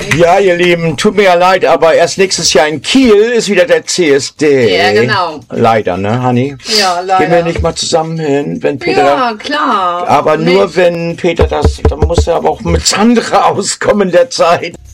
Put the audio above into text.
Ja, ihr Lieben, tut mir ja leid, aber erst nächstes Jahr in Kiel ist wieder der CSD. Ja, genau. Leider, ne, Hanni? Ja, leider. Gehen wir nicht mal zusammen hin, wenn Peter... Ja, klar. Aber nur wenn Peter das... Dann muss er aber auch mit Sandra auskommen in der Zeit.